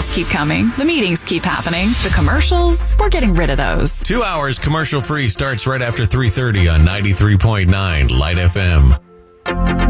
emails keep coming. The meetings keep happening. The commercials, we're getting rid of those. 2 hours commercial free starts right after 3:30 on 93.9 Light FM.